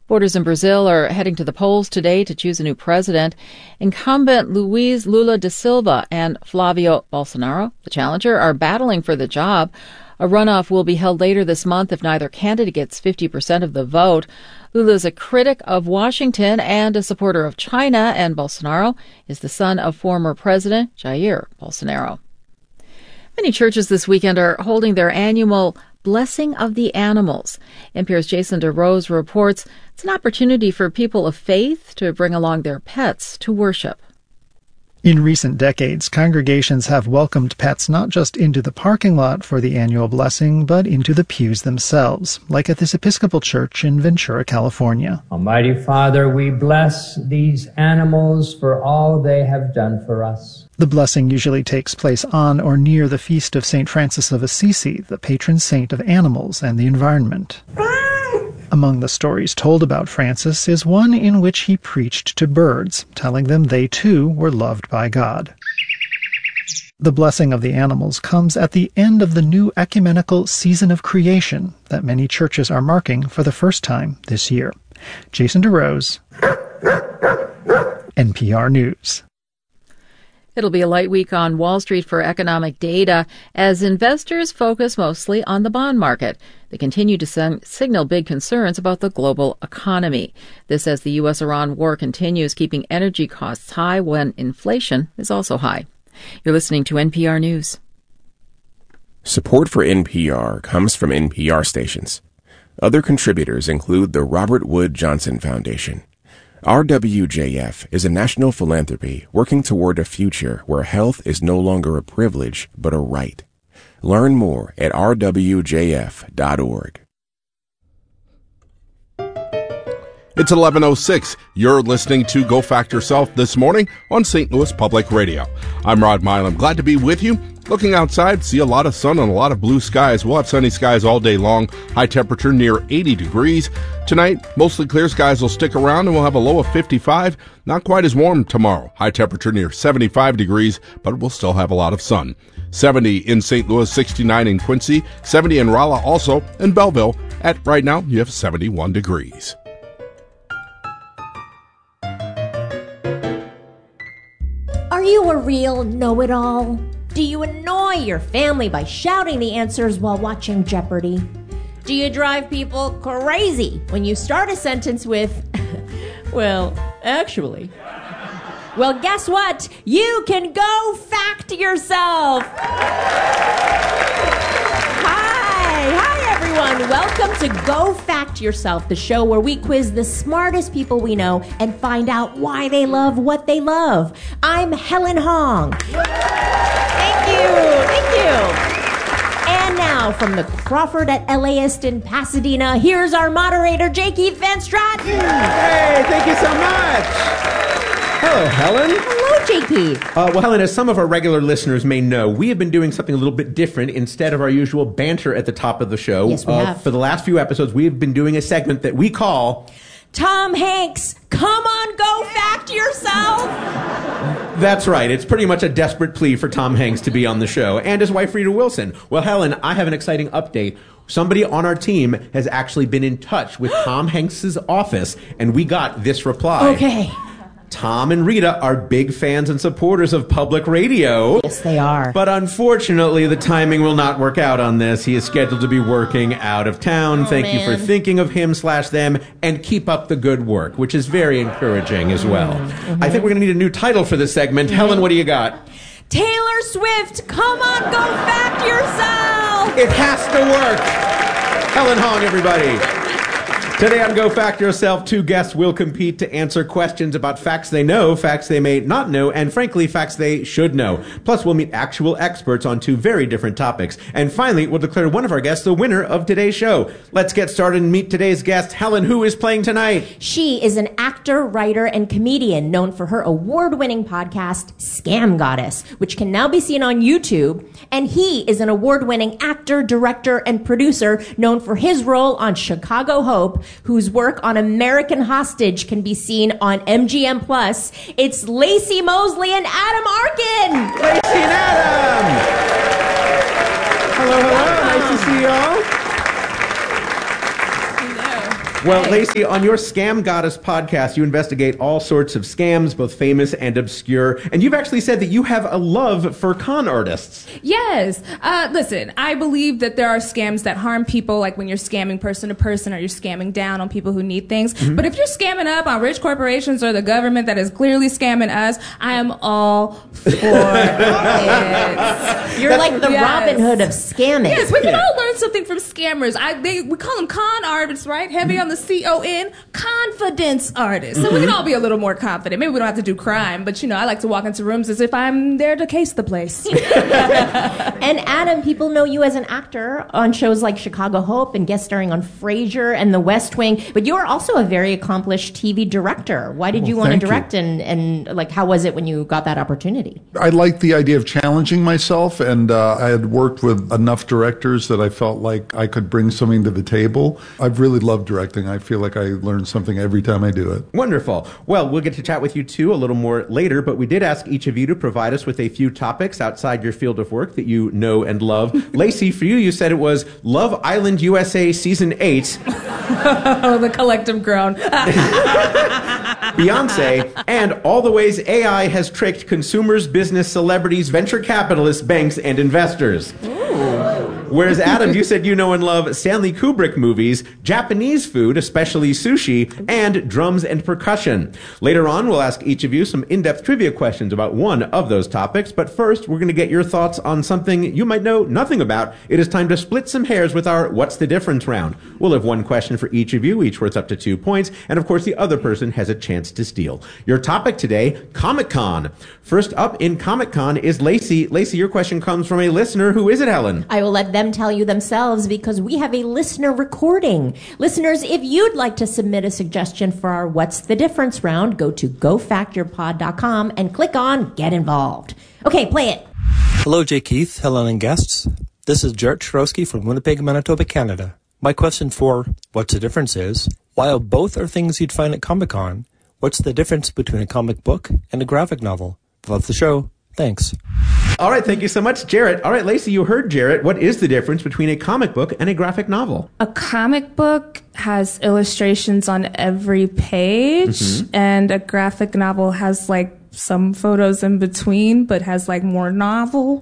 Voters in Brazil are heading to the polls today to choose a new president. Incumbent Luiz Lula da Silva and Flavio Bolsonaro, the challenger, are battling for the job. A runoff will be held later this month if neither candidate gets 50% of the vote. Lula is a critic of Washington and a supporter of China, and Bolsonaro is the son of former President Jair Bolsonaro. Many churches this weekend are holding their annual Blessing of the Animals. NPR's Jason DeRose reports it's an opportunity for people of faith to bring along their pets to worship. In recent decades, congregations have welcomed pets not just into the parking lot for the annual blessing, but into the pews themselves, like at this Episcopal church in Ventura, California. Almighty Father, we bless these animals for all they have done for us. The blessing usually takes place on or near the feast of St. Francis of Assisi, the patron saint of animals and the environment. Among the stories told about Francis is one in which he preached to birds, telling them they too were loved by God. The blessing of the animals comes at the end of the new ecumenical season of creation that many churches are marking for the first time this year. Jason DeRose, NPR News. It'll be a light week on Wall Street for economic data as investors focus mostly on the bond market. They continue to signal big concerns about the global economy. This as the U.S.-Iran war continues, keeping energy costs high when inflation is also high. You're listening to NPR News. Support for NPR comes from NPR stations. Other contributors include the Robert Wood Johnson Foundation. RWJF is a national philanthropy working toward a future where health is no longer a privilege but a right. Learn more at rwjf.org. It's 11:06. You're listening to Go Fact Yourself this morning on St. Louis Public Radio. I'm Rod Milam. Glad to be with you. Looking outside, see a lot of sun and a lot of blue skies. We'll have sunny skies all day long. High temperature near 80 degrees. Tonight, mostly clear skies will stick around and we'll have a low of 55. Not quite as warm tomorrow. High temperature near 75 degrees, but we'll still have a lot of sun. 70 in St. Louis, 69 in Quincy, 70 in Rolla also, and Belleville. At right now, you have 71 degrees. Are you a real know-it-all? Do you annoy your family by shouting the answers while watching Jeopardy? Do you drive people crazy when you start a sentence with, well, actually? Well, guess what? You can go fact yourself! Hi everyone. Welcome to Go Fact Yourself, the show where we quiz the smartest people we know and find out why they love what they love. I'm Helen Hong. Thank you. And now, from the Crawford at LAist in Pasadena, here's our moderator, J. Keith Van Stratton. Hey, thank you so much. Hello, Helen. Hello, J. Keith. Well, Helen, as some of our regular listeners may know, we have been doing something a little bit different instead of our usual banter at the top of the show. Yes, we have. For the last few episodes, we have been doing a segment that we call Tom Hanks, come on, go fact yourself. That's right. It's pretty much a desperate plea for Tom Hanks to be on the show, and his wife, Rita Wilson. Well, Helen, I have an exciting update. Somebody on our team has actually been in touch with Tom Hanks's office, and we got this reply. Okay. Tom and Rita are big fans and supporters of public radio. Yes, they are. But unfortunately, the timing will not work out on this. He is scheduled to be working out of town. Thank you for thinking of him/them, and keep up the good work, which is very encouraging as well. Mm-hmm. I think we're going to need a new title for this segment. Mm-hmm. Helen, what do you got? Taylor Swift, come on, go fact yourself! It has to work. Helen Hong, everybody. Today on Go Fact Yourself, two guests will compete to answer questions about facts they know, facts they may not know, and frankly, facts they should know. Plus, we'll meet actual experts on two very different topics. And finally, we'll declare one of our guests the winner of today's show. Let's get started and meet today's guest. Helen, who is playing tonight? She is an actor, writer, and comedian known for her award-winning podcast, Scam Goddess, which can now be seen on YouTube. And he is an award-winning actor, director, and producer known for his role on Chicago Hope, whose work on American Hostage can be seen on MGM+. It's Lacey Mosley and Adam Arkin. Lacey and Adam. Hello. Nice to see y'all. Well, Lacey, on your Scam Goddess podcast, you investigate all sorts of scams, both famous and obscure. And you've actually said that you have a love for con artists. Yes. Listen, I believe that there are scams that harm people, like when you're scamming person to person or you're scamming down on people who need things. Mm-hmm. But if you're scamming up on rich corporations or the government that is clearly scamming us, I am all for it. You're like the Robin Hood of scamming. Yes, we can all learn something from scammers. We call them con artists, right? Heavy on the C-O-N, confidence artists. So we can all be a little more confident. Maybe we don't have to do crime, but I like to walk into rooms as if I'm there to case the place. And Adam, people know you as an actor on shows like Chicago Hope and guest starring on Frasier and The West Wing, but you are also a very accomplished TV director. Why did you want to direct and like how was it when you got that opportunity? I liked the idea of challenging myself, and I had worked with enough directors that I felt like I could bring something to the table. I've really loved directing. I feel like I learn something every time I do it. Wonderful. Well, we'll get to chat with you too a little more later, but we did ask each of you to provide us with a few topics outside your field of work that you know and love. Lacey, for you said it was Love Island USA Season 8. Oh, the collective groan. Beyonce, and all the ways AI has tricked consumers, business, celebrities, venture capitalists, banks, and investors. Whereas, Adam, you said you know and love Stanley Kubrick movies, Japanese food, especially sushi, and drums and percussion. Later on, we'll ask each of you some in-depth trivia questions about one of those topics. But first, we're going to get your thoughts on something you might know nothing about. It is time to split some hairs with our What's the Difference round. We'll have one question for each of you, each worth up to 2 points. And, of course, the other person has a chance to steal. Your topic today, Comic-Con. First up in Comic-Con is Lacey. Lacey, your question comes from a listener. Who is it, Helen? I will let them tell you themselves because we have a listener recording. Listeners, if you'd like to submit a suggestion for our What's the Difference round, go to gofactorpod.com and click on Get Involved. Okay, play it. Hello, Jay Keith, Helen, and guests. This is Jarrett Shrosky from Winnipeg, Manitoba, Canada. My question for What's the Difference is, while both are things you'd find at Comic-Con, what's the difference between a comic book and a graphic novel? Love the show. Thanks. All right, thank you so much, Jarrett. All right, Lacey, you heard Jarrett. What is the difference between a comic book and a graphic novel? A comic book has illustrations on every page, and a graphic novel has like some photos in between, but has like more novel.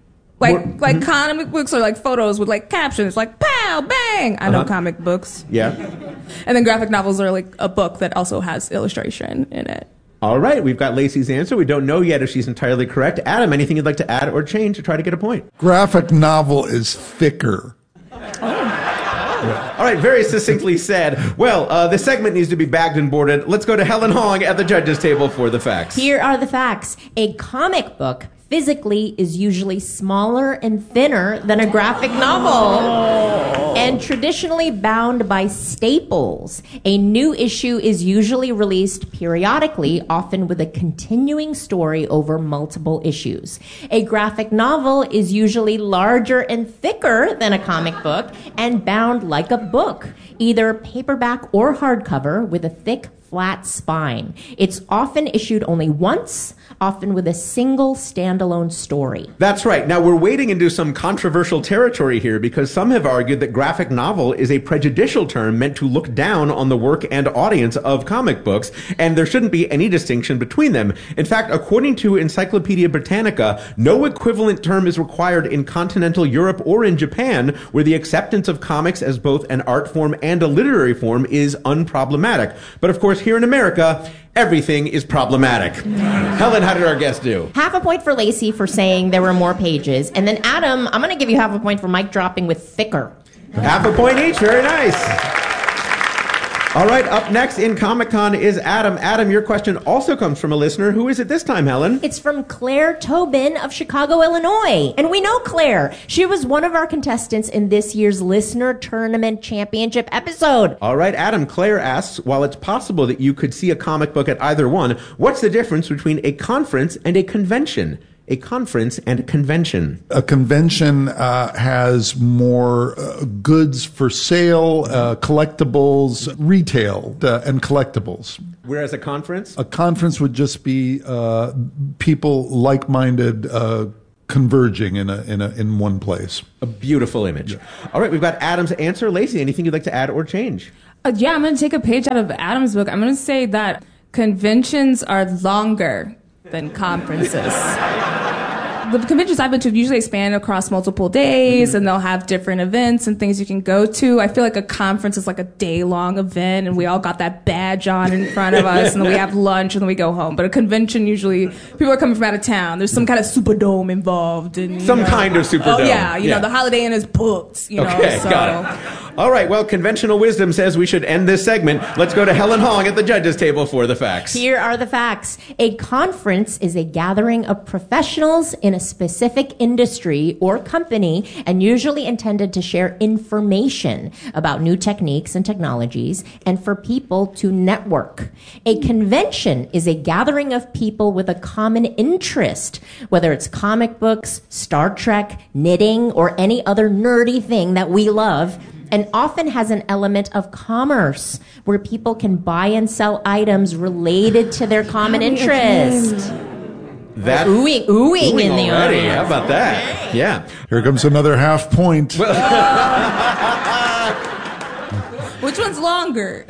Like comic books are like photos with like captions, like pow, bang. I know comic books. Yeah. And then graphic novels are like a book that also has illustration in it. All right, we've got Lacey's answer. We don't know yet if she's entirely correct. Adam, anything you'd like to add or change to try to get a point? Graphic novel is thicker. All right, very succinctly said. Well, the segment needs to be bagged and boarded. Let's go to Helen Hong at the judges' table for the facts. Here are the facts. A comic book physically is usually smaller and thinner than a graphic novel and traditionally bound by staples. A new issue is usually released periodically, often with a continuing story over multiple issues. A graphic novel is usually larger and thicker than a comic book and bound like a book, either paperback or hardcover with a thick, flat spine. It's often issued only once, often with a single standalone story. That's right. Now, we're wading into some controversial territory here because some have argued that graphic novel is a prejudicial term meant to look down on the work and audience of comic books, and there shouldn't be any distinction between them. In fact, according to Encyclopedia Britannica, no equivalent term is required in continental Europe or in Japan, where the acceptance of comics as both an art form and a literary form is unproblematic. But of course, here in America, everything is problematic. Helen, how did our guest do? Half a point for Lacey for saying there were more pages. And then Adam, I'm going to give you half a point for mic dropping with thicker. Half a point each. Very nice. All right, up next in Comic-Con is Adam. Adam, your question also comes from a listener. Who is it this time, Helen? It's from Claire Tobin of Chicago, Illinois. And we know Claire. She was one of our contestants in this year's Listener Tournament Championship episode. All right, Adam, Claire asks, while it's possible that you could see a comic book at either one, what's the difference between a conference and a convention? A conference and a convention. A convention has more goods for sale, collectibles, retail, and collectibles. Whereas a conference? A conference would just be people like-minded converging in one place. A beautiful image. Yeah. All right, we've got Adam's answer. Lacey, anything you'd like to add or change? Yeah, I'm going to take a page out of Adam's book. I'm going to say that conventions are longer than conferences. The conventions I've been to usually span across multiple days, and they'll have different events and things you can go to. I feel like a conference is like a day-long event, and we all got that badge on in front of us, and then we have lunch, and then we go home. But a convention, usually, people are coming from out of town. There's some kind of Superdome involved. And, kind of Superdome. Oh, yeah. You know, the Holiday Inn is booked, you know. Okay, so. got it. All right, well, conventional wisdom says we should end this segment. Let's go to Helen Hong at the judges' table for the facts. Here are the facts. A conference is a gathering of professionals in a specific industry or company and usually intended to share information about new techniques and technologies and for people to network. A convention is a gathering of people with a common interest, whether it's comic books, Star Trek, knitting, or any other nerdy thing that we love, and often has an element of commerce where people can buy and sell items related to their common interest. That oohing in the audience. How about that? Yeah. Here comes another half point. Which one's longer?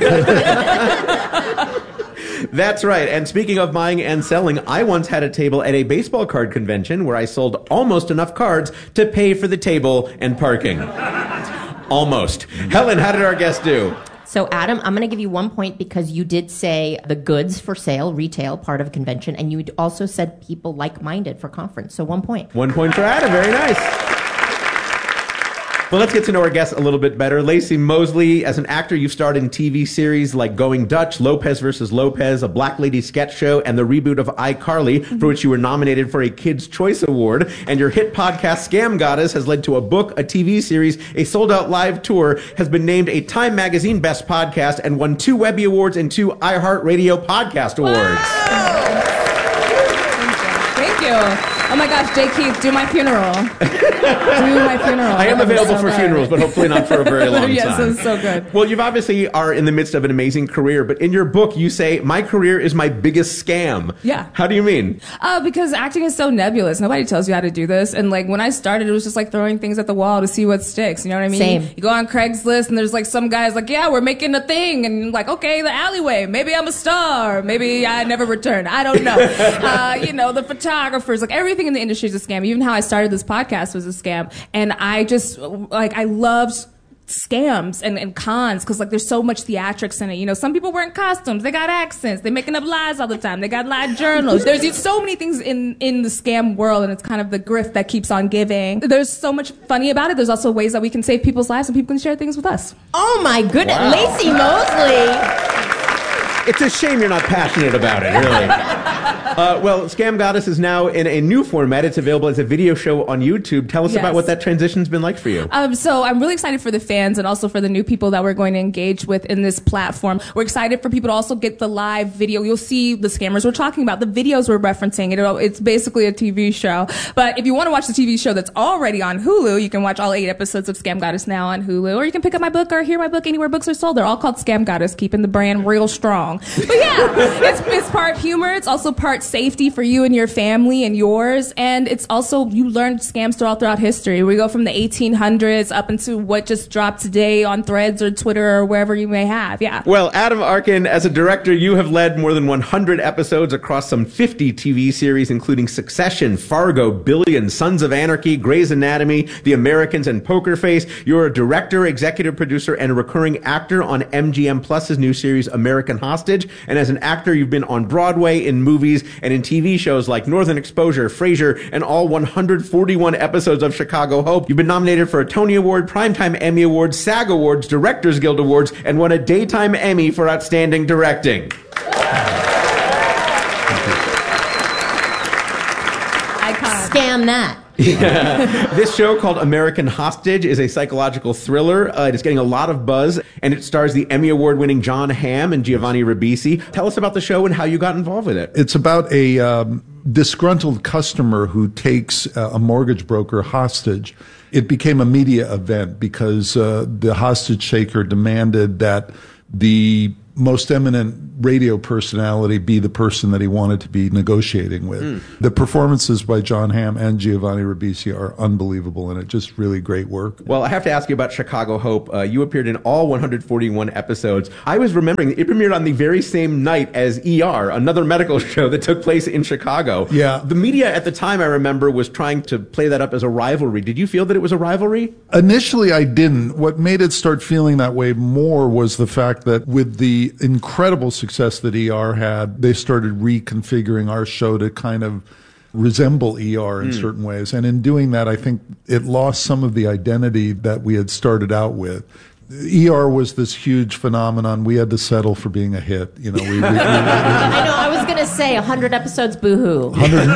That's right. And speaking of buying and selling, I once had a table at a baseball card convention where I sold almost enough cards to pay for the table and parking. Almost. Helen, how did our guest do? So, Adam, I'm going to give you 1 point because you did say the goods for sale, retail, part of a convention, and you also said people like-minded for conference. So 1 point. 1 point for Adam. Very nice. Well, let's get to know our guest a little bit better. Lacey Mosley, as an actor, you've starred in TV series like Going Dutch, Lopez vs. Lopez, a Black Lady sketch show, and the reboot of iCarly, for which you were nominated for a Kids' Choice Award. And your hit podcast, Scam Goddess, has led to a book, a TV series, a sold-out live tour, has been named a Time Magazine Best Podcast, and won 2 Webby Awards and 2 iHeartRadio Podcast Awards. Wow. Thank you. Oh my gosh, Jay Keith, do my funeral. I am available for funerals, but hopefully not for a very long time. Yes, it was so good. Well, you obviously are in the midst of an amazing career, but in your book, you say, my career is my biggest scam. Yeah. How do you mean? Because acting is so nebulous. Nobody tells you how to do this. And like when I started, it was just like throwing things at the wall to see what sticks. You know what I mean? Same. You go on Craigslist and there's like some guys like, yeah, we're making a thing. And like, okay, the alleyway. Maybe I'm a star. Maybe I never return. I don't know. The photographers, like everything in the industry is a scam. Even how I started this podcast was a scam. And I just, I loved scams and cons because like there's so much theatrics in it. You know, some people wearing costumes, they got accents, they're making up lies all the time, they got live journals. There's so many things in the scam world, and it's kind of the grift that keeps on giving. There's so much funny about it. There's also ways that we can save people's lives and people can share things with us. Oh my goodness. Wow. Lacey Mosley. It's a shame you're not passionate about it, really. Well, Scam Goddess is now in a new format. It's available as a video show on YouTube. Tell us about what that transition's been like for you. So I'm really excited for the fans and also for the new people that we're going to engage with in this platform. We're excited for people to also get the live video. You'll see the scammers we're talking about, the videos we're referencing. It's basically a TV show. But if you want to watch the TV show that's already on Hulu, you can watch all 8 episodes of Scam Goddess now on Hulu, or you can pick up my book or hear my book anywhere books are sold. They're all called Scam Goddess, keeping the brand real strong. But yeah, it's part humor. It's also part safety for you and your family and yours. And it's also, you learn scams throughout history. We go from the 1800s up into what just dropped today on Threads or Twitter or wherever you may have. Yeah. Well, Adam Arkin, as a director, you have led more than 100 episodes across some 50 TV series, including Succession, Fargo, Billions, Sons of Anarchy, Grey's Anatomy, The Americans, and Poker Face. You're a director, executive producer, and a recurring actor on MGM Plus's new series, American Hostage. And as an actor, you've been on Broadway, in movies, and in TV shows like Northern Exposure, Frasier, and all 141 episodes of Chicago Hope. You've been nominated for a Tony Award, Primetime Emmy Awards, SAG Awards, Directors Guild Awards, and won a Daytime Emmy for Outstanding Directing. Scam that. Yeah. This show, called American Hostage, is a psychological thriller. It is getting a lot of buzz, and it stars the Emmy Award-winning Jon Hamm and Giovanni Ribisi. Tell us about the show and how you got involved with it. It's about a disgruntled customer who takes a mortgage broker hostage. It became a media event because the hostage taker demanded that the most eminent radio personality be the person that he wanted to be negotiating with. The performances by John Hamm and Giovanni Ribisi are unbelievable, and it's just really great work. Well, I have to ask you about Chicago Hope. You appeared in all 141 episodes. I was remembering it premiered on the very same night as ER, another medical show that took place in Chicago. Yeah. The media at the time, I remember, was trying to play that up as a rivalry. Did you feel that it was a rivalry? Initially, I didn't. What made it start feeling that way more was the fact that with the incredible success that ER had, they started reconfiguring our show to kind of resemble ER in certain ways. And in doing that, I think it lost some of the identity that we had started out with. ER was this huge phenomenon. We had to settle for being a hit. You know, I know. I was going to say 100 episodes, boo-hoo.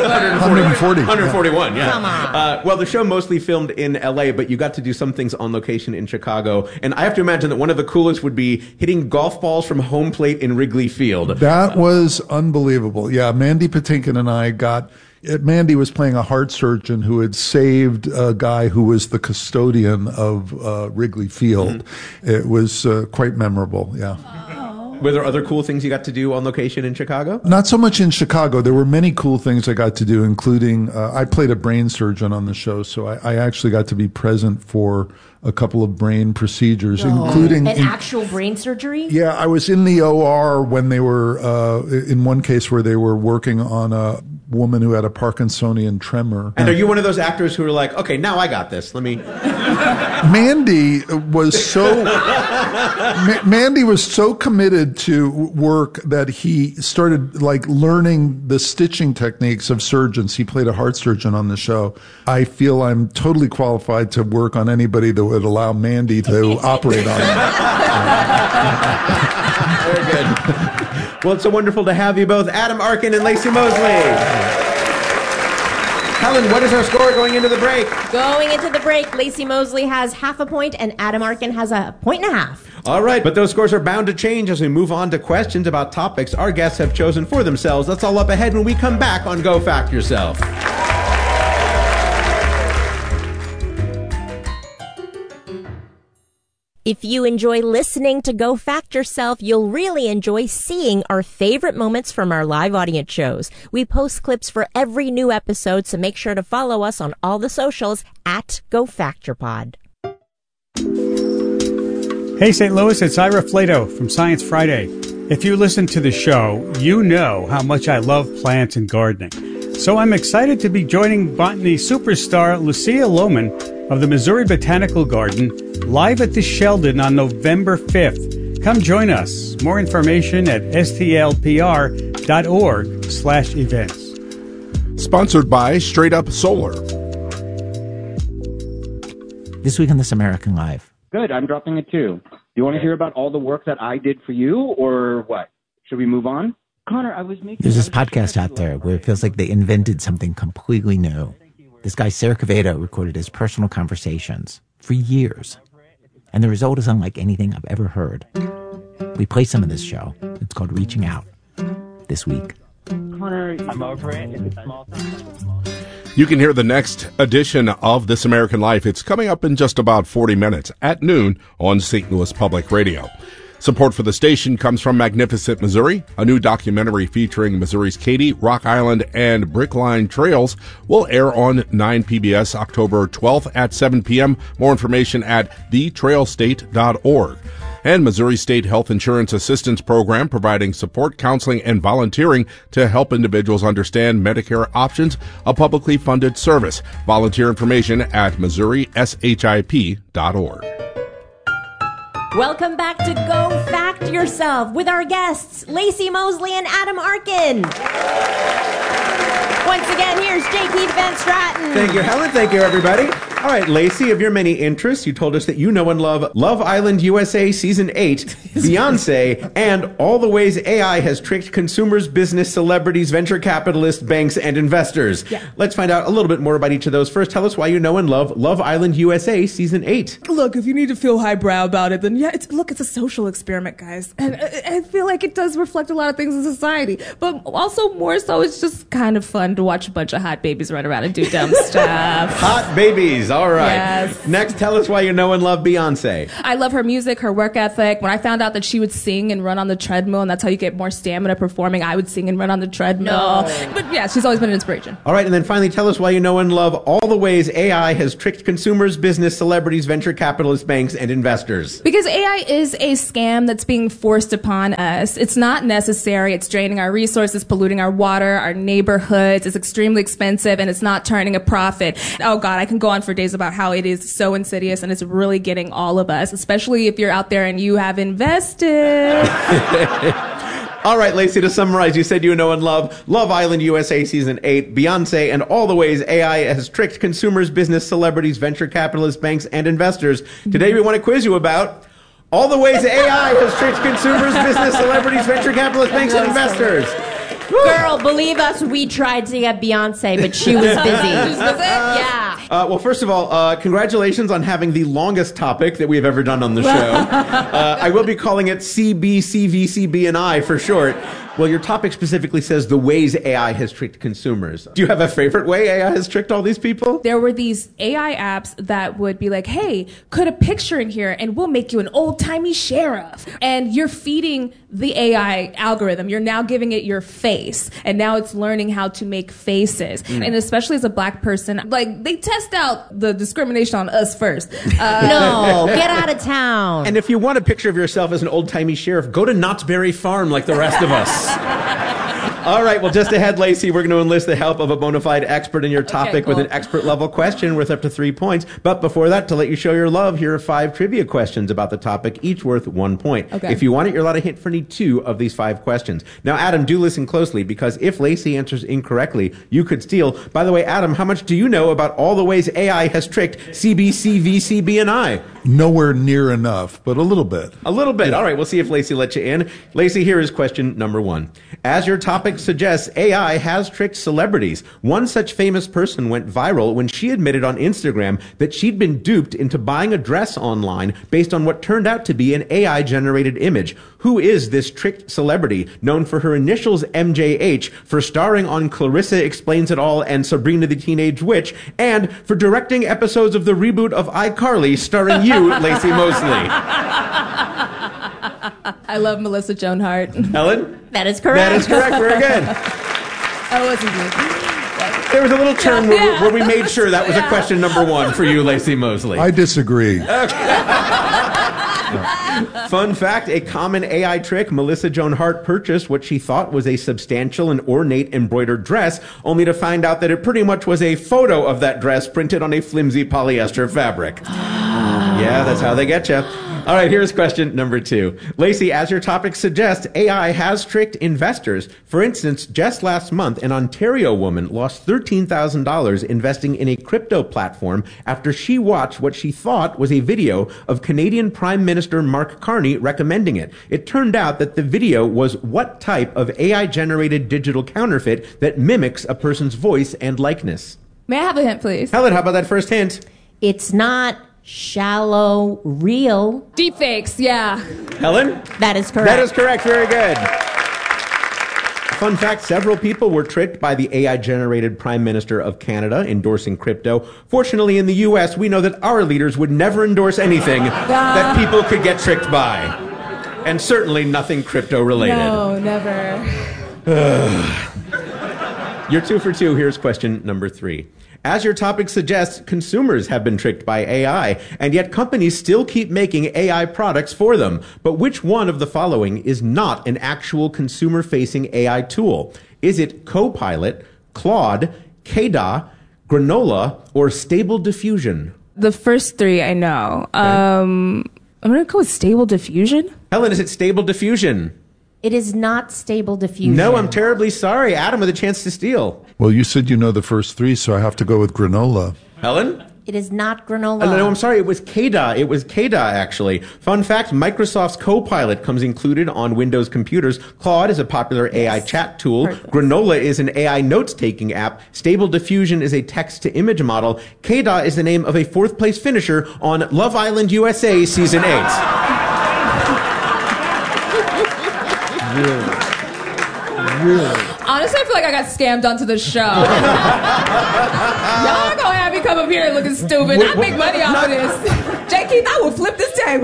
141, yeah. Come on. Well, the show mostly filmed in L.A., but you got to do some things on location in Chicago. And I have to imagine that one of the coolest would be hitting golf balls from home plate in Wrigley Field. That was unbelievable. Yeah, Mandy Patinkin and I got... Mandy was playing a heart surgeon who had saved a guy who was the custodian of Wrigley Field. It was quite memorable, yeah. Were there other cool things you got to do on location in Chicago? Not so much in Chicago. There were many cool things I got to do, including I played a brain surgeon on the show, so I actually got to be present for a couple of brain procedures, including... An actual brain surgery? Yeah, I was in the OR when they were, in one case where they were working on a woman who had a Parkinsonian tremor. And are you one of those actors who are like, okay, now I got this, let me... Mandy was so... Mandy was so committed to work that he started like learning the stitching techniques of surgeons. He played a heart surgeon on the show. I feel I'm totally qualified to work on anybody that would allow Mandy to operate on me. Very good. Well, it's so wonderful to have you both, Adam Arkin and Lacey Mosley. Helen, what is our score going into the break? Going into the break, Lacey Mosley has 0.5 point and Adam Arkin has 1.5 points. All right, but those scores are bound to change as we move on to questions about topics our guests have chosen for themselves. That's all up ahead when we come back on Go Fact Yourself. If you enjoy listening to Go Fact Yourself, you'll really enjoy seeing our favorite moments from our live audience shows. We post clips for every new episode, so make sure to follow us on all the socials at GoFactorPod. Hey, St. Louis, it's Ira Flato from Science Friday. If you listen to the show, you know how much I love plants and gardening. So I'm excited to be joining botany superstar Lucia Lohman of the Missouri Botanical Garden live at the Sheldon on November 5th. Come join us. More information at stlpr.org/events. Sponsored by Straight Up Solar. This week on This American Life. Good, I'm dropping it too. Do you want to hear about all the work that I did for you, or what? Should we move on? Connor, There's this podcast out there where it feels like they invented something completely new. This guy, Sarah Cavedo, recorded his personal conversations for years. And the result is unlike anything I've ever heard. We play some of this show. It's called Reaching Out. This week. Connor, I'm over it. It's a small thing. You can hear the next edition of This American Life. It's coming up in just about 40 minutes at noon on St. Louis Public Radio. Support for the station comes from Magnificent Missouri. A new documentary featuring Missouri's Katy, Rock Island, and Brickline trails will air on 9 PBS October 12th at 7 p.m. More information at thetrailstate.org. And Missouri State Health Insurance Assistance Program providing support, counseling, and volunteering to help individuals understand Medicare options, a publicly funded service. Volunteer information at MissouriSHIP.org. Welcome back to Go Fact Yourself with our guests, Lacey Mosley and Adam Arkin. Once again, here's J. Keith Van Straten. Thank you, Helen. Thank you, everybody. All right, Lacey, of your many interests, you told us that you know and love Love Island USA Season 8, Beyonce, and all the ways AI has tricked consumers, business, celebrities, venture capitalists, banks, and investors. Yeah. Let's find out a little bit more about each of those. First, tell us why you know and love Love Island USA Season 8. Look, if you need to feel highbrow about it, then yeah, it's a social experiment, guys. And I feel like it does reflect a lot of things in society. But also, more so, it's just kind of fun to watch a bunch of hot babies run around and do dumb stuff. Hot babies. celebrities. All right. Yes. Next, tell us why you know and love Beyonce. I love her music, her work ethic. When I found out that she would sing and run on the treadmill, and that's how you get more stamina performing, I would sing and run on the treadmill. No. But yeah, she's always been an inspiration. All right, and then finally, tell us why you know and love all the ways AI has tricked consumers, business, celebrities, venture capitalists, banks, and investors. Because AI is a scam that's being forced upon us. It's not necessary. It's draining our resources, polluting our water, our neighborhoods. It's extremely expensive, and it's not turning a profit. Oh God, I can go on for days about how it is so insidious, and it's really getting all of us, especially if you're out there and you have invested. All right, Lacey, to summarize, you said you know and love Love Island USA Season 8, Beyonce, and all the ways AI has tricked consumers, business, celebrities, venture capitalists, banks, and investors. Today we want to quiz you about all the ways AI has tricked consumers, business, celebrities, venture capitalists, banks, and investors. Girl, believe us, we tried to get Beyonce, but she was busy. Yeah. Well, first of all, congratulations on having the longest topic that we have ever done on the show. I will be calling it CBCVCB&I for short. Well, your topic specifically says the ways AI has tricked consumers. Do you have a favorite way AI has tricked all these people? There were these AI apps that would be like, hey, put a picture in here and we'll make you an old-timey sheriff. And you're feeding the AI algorithm. You're now giving it your face. And now it's learning how to make faces. And especially as a black person, like, they test out the discrimination on us first. No, get out of town. And if you want a picture of yourself as an old-timey sheriff, go to Knott's Berry Farm like the rest of us. All right, well, just ahead, Lacey, we're going to enlist the help of a bona fide expert in your topic with an expert-level question worth up to 3 points. But before that, to let you show your love, here are 5 trivia questions about the topic, each worth 1 point. Okay. If you want it, you're allowed to hint for any 2 of these 5 questions. Now, Adam, do listen closely, because if Lacey answers incorrectly, you could steal. By the way, Adam, how much do you know about all the ways AI has tricked CBCVCB&I? Nowhere near enough, but a little bit. A little bit. All right, we'll see if Lacey lets you in. Lacey, here is question number 1. As your topic suggests, AI has tricked celebrities. One such famous person went viral when she admitted on Instagram that she'd been duped into buying a dress online based on what turned out to be an AI-generated image. Who is this tricked celebrity, known for her initials MJH, for starring on Clarissa Explains It All and Sabrina the Teenage Witch, and for directing episodes of the reboot of iCarly starring you, Lacey Mosley? I love Melissa Joan Hart. Helen? That is correct. That is correct. Very good. I wasn't good. There was a little turn where we made sure that was a question number 1 for you, Lacey Mosley. I disagree. Fun fact, a common AI trick, Melissa Joan Hart purchased what she thought was a substantial and ornate embroidered dress, only to find out that it pretty much was a photo of that dress printed on a flimsy polyester fabric. Yeah, that's how they get you. All right, here's question number 2. Lacey, as your topic suggests, AI has tricked investors. For instance, just last month, an Ontario woman lost $13,000 investing in a crypto platform after she watched what she thought was a video of Canadian Prime Minister Mark Carney recommending it. It turned out that the video was what type of AI-generated digital counterfeit that mimics a person's voice and likeness. May I have a hint, please? Helen, how about that first hint? It's not shallow real. Deepfakes, yeah. Helen? That is correct. That is correct. Very good. Fun fact, several people were tricked by the AI-generated Prime Minister of Canada endorsing crypto. Fortunately, in the U.S., we know that our leaders would never endorse anything that people could get tricked by. And certainly nothing crypto-related. No, never. You're 2 for 2. Here's question number 3. As your topic suggests, consumers have been tricked by AI, and yet companies still keep making AI products for them. But which one of the following is not an actual consumer-facing AI tool? Is it Copilot, Claude, Kada, Granola, or Stable Diffusion? The first 3 I know. Okay. I'm going to go with Stable Diffusion. Helen, is it Stable Diffusion? It is not Stable Diffusion. No, I'm terribly sorry. Adam with a chance to steal. Well, you said you know the first 3, so I have to go with Granola. Helen? It is not Granola. No, I'm sorry. It was Kada. It was Kada, actually. Fun fact, Microsoft's Copilot comes included on Windows computers. Claude is a popular AI chat tool. Granola is an AI notes-taking app. Stable Diffusion is a text-to-image model. Kada is the name of a 4th-place finisher on Love Island USA Season 8. Really? Honestly, I feel like I got scammed onto the show. Y'all gonna have me come up here looking stupid. I make money off of this. J. Keith, I will flip this table.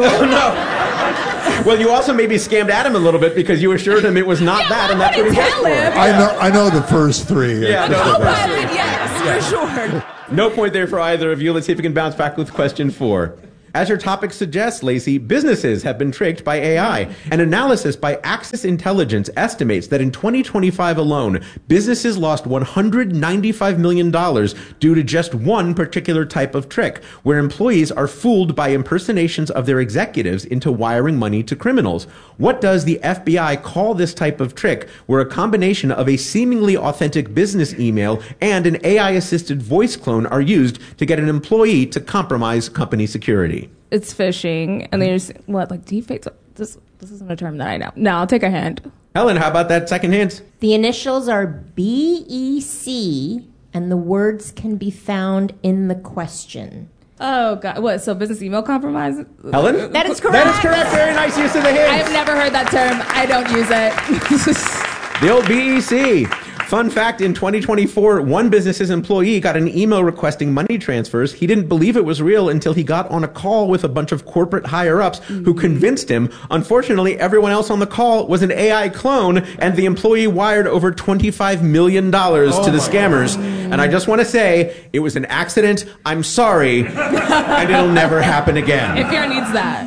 Well, you also maybe scammed Adam a little bit because you assured him it was not that, and that's what he paid for. I know the first three. Yeah, Yes, for sure. No point there for either of you. Let's see if we can bounce back with question 4. As your topic suggests, Lacey, businesses have been tricked by AI. An analysis by Axis Intelligence estimates that in 2025 alone, businesses lost $195 million due to just one particular type of trick, where employees are fooled by impersonations of their executives into wiring money to criminals. What does the FBI call this type of trick, where a combination of a seemingly authentic business email and an AI-assisted voice clone are used to get an employee to compromise company security? It's phishing, and there's like deepfakes. This isn't a term that I know. No, I'll take a hint. Helen, how about that second hint? The initials are BEC, and the words can be found in the question. Oh, God. What, so business email compromise? Helen? That is correct. That is correct. Very nice use of the hint. I have never heard that term. I don't use it. The old BEC. Fun fact, in 2024, one business's employee got an email requesting money transfers. He didn't believe it was real until he got on a call with a bunch of corporate higher-ups who convinced him. Unfortunately, everyone else on the call was an AI clone, and the employee wired over $25 million to the scammers. And I just want to say, it was an accident. I'm sorry, and it'll never happen again. NPR needs that.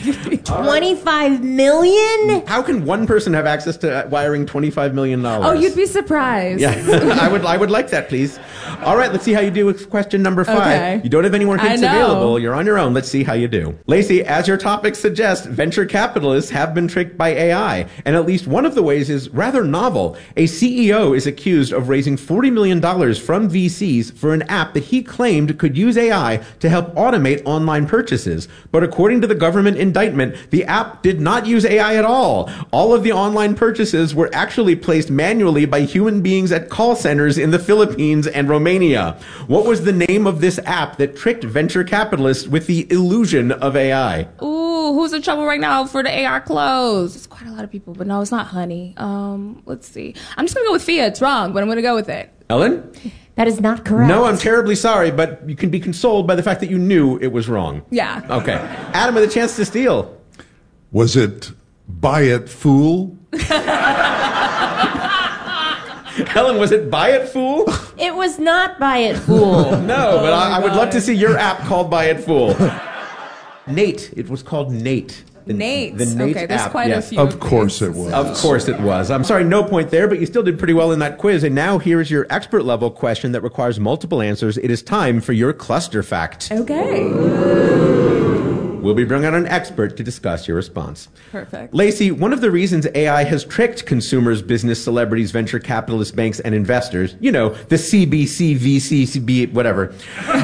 25 million? How can one person have access to wiring $25 million? Oh, you'd be surprised. Yeah, I would like that, please. All right, let's see how you do with question number 5. Okay. You don't have any more hints available. You're on your own. Let's see how you do. Lacey, as your topic suggests, venture capitalists have been tricked by AI, and at least one of the ways is rather novel. A CEO is accused of raising $40 million from VCs for an app that he claimed could use AI to help automate online purchases. But according to the government indictment, the app did not use AI at all. All of the online purchases were actually placed manually by human beings at call centers in the Philippines and Romania. What was the name of this app that tricked venture capitalists with the illusion of AI? Ooh, who's in trouble right now for the AI clothes? It's quite a lot of people, but no, it's not Honey. Let's see. I'm just going to go with Fia. It's wrong, but I'm going to go with it. Ellen? That is not correct. No, I'm terribly sorry, but you can be consoled by the fact that you knew it was wrong. Yeah. Okay. Adam with a chance to steal. Was it Buy It Fool? Helen, was it Buy It Fool? It was not Buy It Fool. No, but I would love to see your app called Buy It Fool. Nate. It was called Nate. Nate. The Nate okay, there's app, quite yes. a few. Of course it was. Of course it was. I'm sorry, no point there, but you still did pretty well in that quiz. And now here is your expert level question that requires multiple answers. It is time for your cluster fact. Okay. We'll be bringing on an expert to discuss your response. Perfect. Lacey, one of the reasons AI has tricked consumers, business, celebrities, venture capitalists, banks, and investors, you know, the CBC, VC, CB, whatever,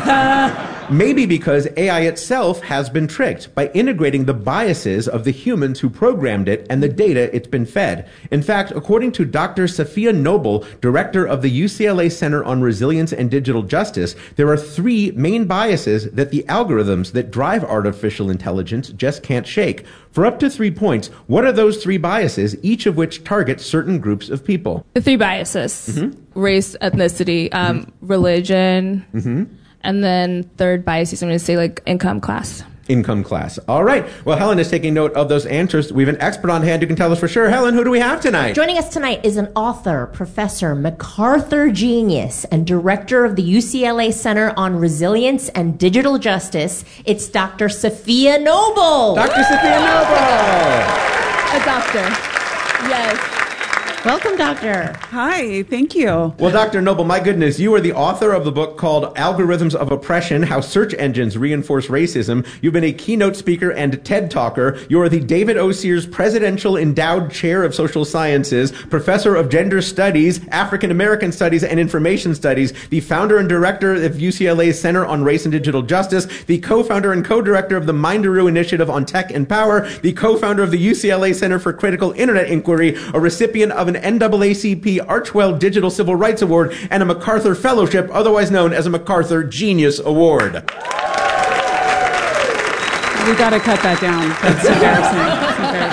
maybe because AI itself has been tricked by integrating the biases of the humans who programmed it and the data it's been fed. In fact, according to Dr. Safiya Noble, director of the UCLA Center on Resilience and Digital Justice, there are 3 main biases that the algorithms that drive artificial intelligence just can't shake. For up to 3 points, what are those 3 biases, each of which target certain groups of people? The 3 biases. Race, ethnicity, religion, and then third bias is I'm going to say like income class. Income class. All right. Well, Helen is taking note of those answers. We have an expert on hand who can tell us for sure. Helen, who do we have tonight? Joining us tonight is an author, professor, MacArthur genius, and director of the UCLA Center on Resilience and Digital Justice. It's Dr. Safiya Noble. Dr. Safiya Noble. A doctor. Yes. Welcome, Doctor. Hi, thank you. Well, Dr. Noble, my goodness, you are the author of the book called Algorithms of Oppression, How Search Engines Reinforce Racism. You've been a keynote speaker and TED Talker. You are the David O. Sears Presidential Endowed Chair of Social Sciences, Professor of Gender Studies, African American Studies, and Information Studies, the founder and director of UCLA's Center on Race and Digital Justice, the co-founder and co-director of the Mindaroo Initiative on Tech and Power, the co-founder of the UCLA Center for Critical Internet Inquiry, a recipient of an NAACP Archwell Digital Civil Rights Award, and a MacArthur Fellowship, otherwise known as a MacArthur Genius Award. We got to cut that down. That's embarrassing. It's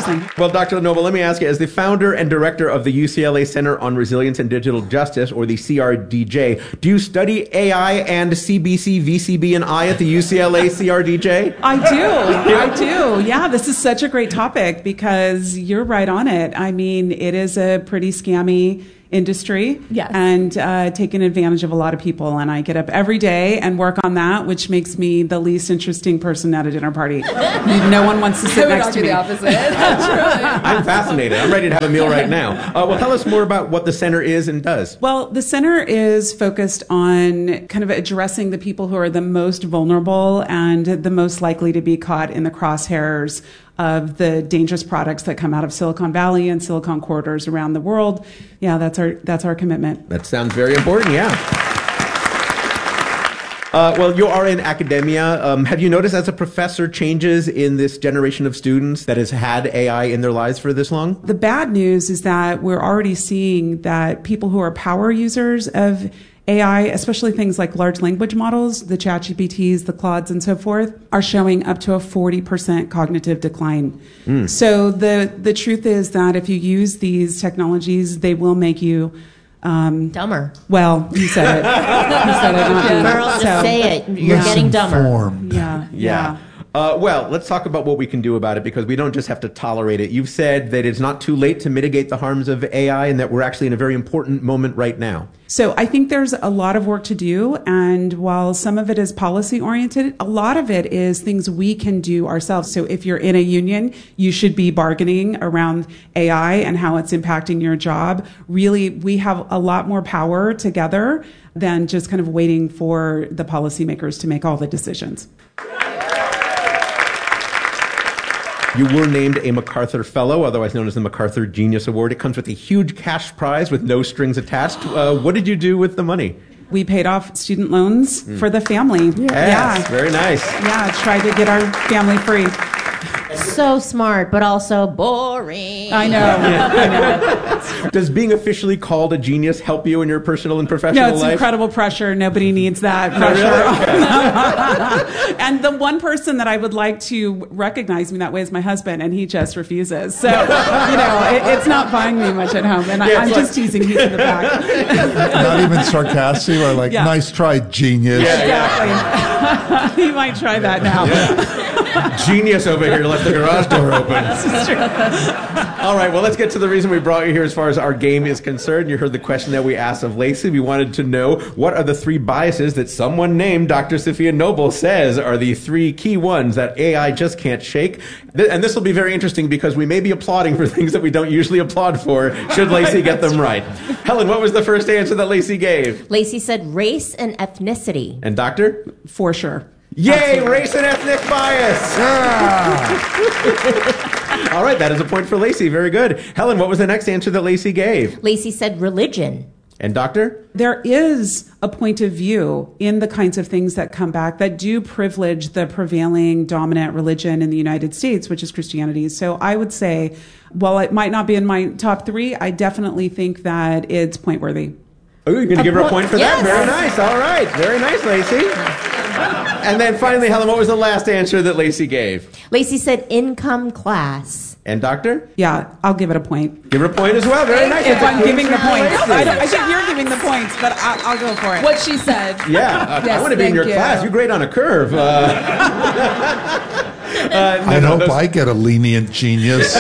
listening. Well, Dr. Noble, let me ask you, as the founder and director of the UCLA Center on Resilience and Digital Justice, or the CRDJ, do you study AI and CBC, VCB, and I at the UCLA CRDJ? I do. Yeah, this is such a great topic because you're right on it. I mean, it is a pretty scammy industry, yes, and taking advantage of a lot of people. And I get up every day and work on that, which makes me the least interesting person at a dinner party. No one wants to sit next to me. The opposite. I'm fascinated. I'm ready to have a meal right now. Well, tell us more about what the center is and does. Well, the center is focused on kind of addressing the people who are the most vulnerable and the most likely to be caught in the crosshairs of the dangerous products that come out of Silicon Valley and Silicon corridors around the world. Yeah, that's our commitment. That sounds very important, yeah. Well, you are in academia. Have you noticed as a professor changes in this generation of students that has had AI in their lives for this long? The bad news is that we're already seeing that people who are power users of AI, especially things like large language models, the ChatGPTs, the Claudes, and so forth, are showing up to a 40% cognitive decline. So the truth is that if you use these technologies, they will make you dumber. Well, you said it. You said it, not me. Girl, just say it. You're getting dumber. Yeah. Well, let's talk about what we can do about it, because we don't just have to tolerate it. You've said that it's not too late to mitigate the harms of AI and that we're actually in a very important moment right now. So I think there's a lot of work to do. And while some of it is policy oriented, a lot of it is things we can do ourselves. So if you're in a union, you should be bargaining around AI and how it's impacting your job. Really, we have a lot more power together than just kind of waiting for the policymakers to make all the decisions. You were named a MacArthur Fellow, otherwise known as the MacArthur Genius Award. It comes with a huge cash prize with no strings attached. What did you do with the money? We paid off student loans for the family. Yes, very nice. Yeah, tried to get our family free. So smart, but also boring. I know. Does being officially called a genius help you in your personal and professional life? No, it's incredible pressure. Nobody needs that pressure. Really? And the one person that I would like to recognize me that way is my husband, and he just refuses. So, it's not buying me much at home. And I'm just teasing. He's in the back. Not even sarcastic or like, nice try, genius. Exactly. He might try that now. Genius over here left the garage door open. All right, well, let's get to the reason we brought you here as far as our game is concerned. You heard the question that we asked of Lacey. We wanted to know, what are the 3 biases that someone named Dr. Safiya Noble says are the 3 key ones that AI just can't shake? And this will be very interesting because we may be applauding for things that we don't usually applaud for, should Lacey get them right. Helen, what was the first answer that Lacey gave? Lacey said race and ethnicity. And Doctor? For sure. Yay, absolutely. Race and ethnic bias. Yeah. All right, that is a point for Lacey. Very good. Helen, what was the next answer that Lacey gave? Lacey said religion. And Doctor? There is a point of view in the kinds of things that come back that do privilege the prevailing dominant religion in the United States, which is Christianity. So I would say, while it might not be in my top 3, I definitely think that it's point worthy. Oh, you're going to give her a point for that? Very nice. All right. Very nice, Lacey. And then finally, Helen, what was the last answer that Lacey gave? Lacey said income class. And Doctor? Yeah, I'll give it a point. Give her a point as well. Very nice. If I'm giving the points. I think you're giving the points, but I'll go for it. What she said. Yeah. Yes, I want to be in your class. You're great on a curve. I hope I get a lenient genius.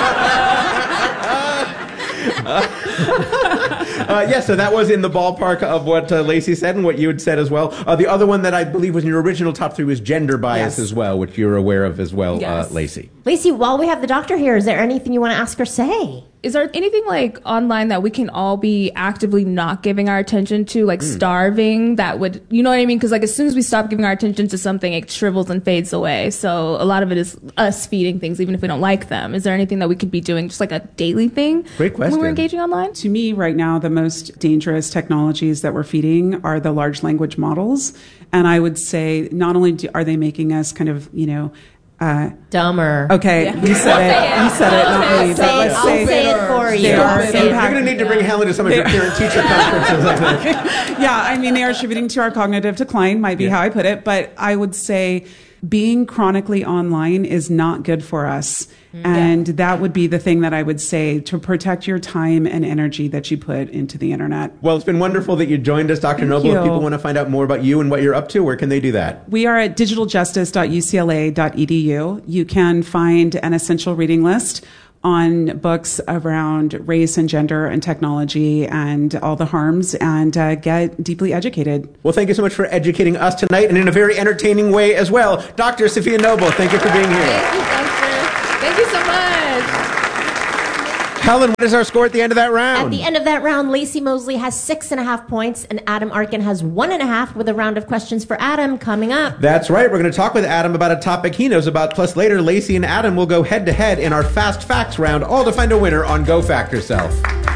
So that was in the ballpark of what Lacey said and what you had said as well. The other one that I believe was in your original top 3 was gender bias as well, which you're aware of as well, Lacey. Lacey, while we have the doctor here, is there anything you want to ask or say? Is there anything like online that we can all be actively not giving our attention to, like starving, that would, you know what I mean? Because like as soon as we stop giving our attention to something, it shrivels and fades away. So a lot of it is us feeding things, even if we don't like them. Is there anything that we could be doing, just like a daily thing? Great question. When we're engaging online? To me, right now, the most dangerous technologies that we're feeding are the large language models. And I would say not only are they making us kind of, dumber. Okay, Yeah. you said it. You said it, not me. I'll say it for you. You're going to need to bring Helen to some of your parent-teacher conferences, I think. Yeah, I mean, they are attributing to our cognitive decline, might be how I put it. But I would say being chronically online is not good for us. And that would be the thing that I would say, to protect your time and energy that you put into the internet. Well, it's been wonderful that you joined us, Dr. Noble. If people want to find out more about you and what you're up to, where can they do that? We are at digitaljustice.ucla.edu. You can find an essential reading list on books around race and gender and technology and all the harms, and get deeply educated. Well, thank you so much for educating us tonight, and in a very entertaining way as well. Dr. Sophia Noble, thank you for being here. Thank you, Doctor. Thank you so much. Helen, what is our score at the end of that round? At the end of that round, Lacey Mosley has 6.5 points, and Adam Arkin has 1.5, with a round of questions for Adam coming up. That's right. We're going to talk with Adam about a topic he knows about. Plus, later, Lacey and Adam will go head-to-head in our Fast Facts round, all to find a winner on Go Fact Yourself.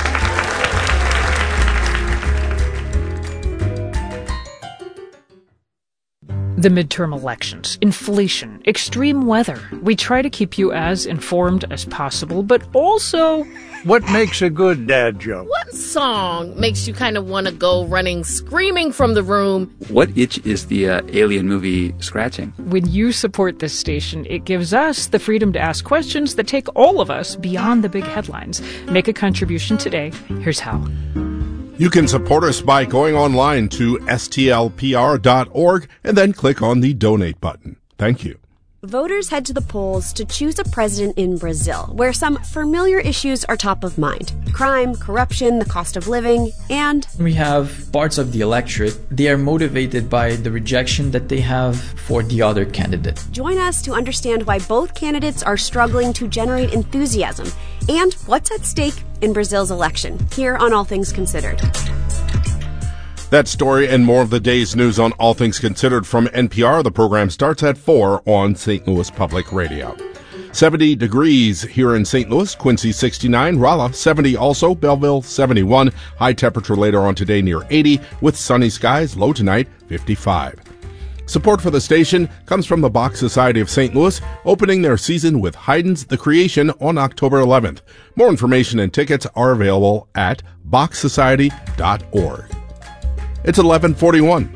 The midterm elections, inflation, extreme weather. We try to keep you as informed as possible, but also... What makes a good dad joke? What song makes you kind of want to go running, screaming from the room? What itch is the Alien movie scratching? When you support this station, it gives us the freedom to ask questions that take all of us beyond the big headlines. Make a contribution today. Here's how. You can support us by going online to stlpr.org and then click on the donate button. Thank you. Voters head to the polls to choose a president in Brazil, where some familiar issues are top of mind. Crime, corruption, the cost of living, and... We have parts of the electorate. They are motivated by the rejection that they have for the other candidate. Join us to understand why both candidates are struggling to generate enthusiasm and what's at stake in Brazil's election, here on All Things Considered. That story and more of the day's news on All Things Considered from NPR. The program starts at 4 on St. Louis Public Radio. 70 degrees here in St. Louis, Quincy 69, Rolla 70 also, Belleville 71. High temperature later on today near 80 with sunny skies, low tonight 55. Support for the station comes from the Bach Society of St. Louis, opening their season with Haydn's The Creation on October 11th. More information and tickets are available at bachsociety.org. It's 11:41.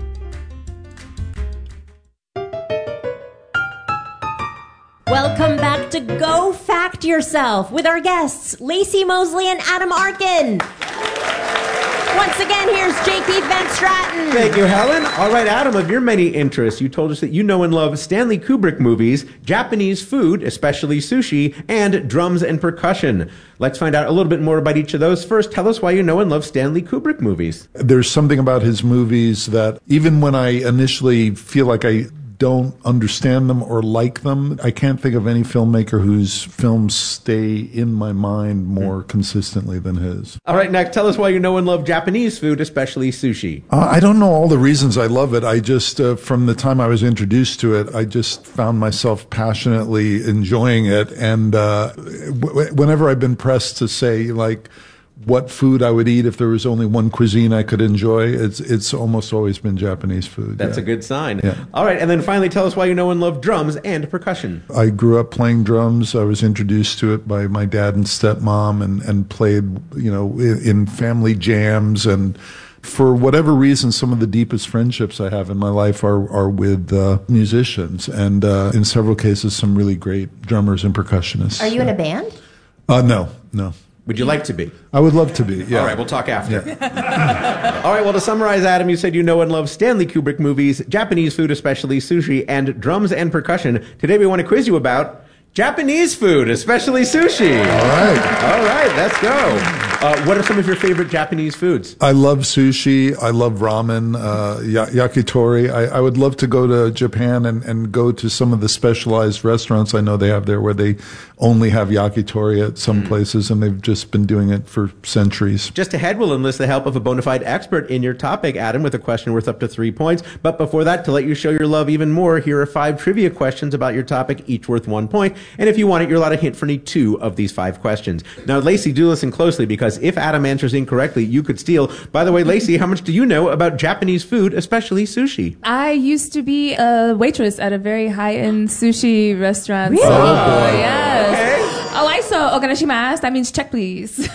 Welcome back to Go Fact Yourself with our guests, Lacey Mosley and Adam Arkin. Once again, here's J.P. Van Straten. Thank you, Helen. All right, Adam, of your many interests, you told us that you know and love Stanley Kubrick movies, Japanese food, especially sushi, and drums and percussion. Let's find out a little bit more about each of those. First, tell us why you know and love Stanley Kubrick movies. There's something about his movies that even when I initially feel like I don't understand them or like them, I can't think of any filmmaker whose films stay in my mind more consistently than his. All right, next, tell us why you know and love Japanese food, especially sushi. I don't know all the reasons I love it. I just, from the time I was introduced to it, I just found myself passionately enjoying it. And whenever I've been pressed to say, like, what food I would eat if there was only one cuisine I could enjoy, it's almost always been Japanese food. That's a good sign. Yeah. All right, and then finally tell us why you know and love drums and percussion. I grew up playing drums. I was introduced to it by my dad and stepmom and played, in family jams. And for whatever reason, some of the deepest friendships I have in my life are with musicians, and in several cases, some really great drummers and percussionists. Are you in a band? No. Would you like to be? I would love to be, yeah. All right, we'll talk after. Yeah. All right, well, to summarize, Adam, you said you know and love Stanley Kubrick movies, Japanese food, especially sushi, and drums and percussion. Today we want to quiz you about Japanese food, especially sushi. All right, let's go. What are some of your favorite Japanese foods? I love sushi. I love ramen, yakitori. I would love to go to Japan and go to some of the specialized restaurants I know they have there where they only have yakitori at some places, and they've just been doing it for centuries. Just ahead, we'll enlist the help of a bona fide expert in your topic, Adam, with a question worth up to 3 points. But before that, to let you show your love even more, here are 5 trivia questions about your topic, each worth 1 point. And if you want it, you're allowed a hint for any 2 of these 5 questions. Now, Lacey, do listen closely, because if Adam answers incorrectly, you could steal. By the way, Lacey, how much do you know about Japanese food, especially sushi? I used to be a waitress at a very high-end sushi restaurant. Really? So, yes. Okay. Alaiso oganashimasu. That means check, please. So